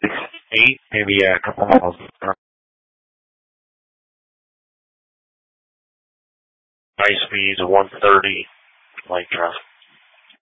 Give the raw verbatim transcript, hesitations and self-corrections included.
Eight, maybe yeah, a couple miles. High speeds of one thirty, like uh,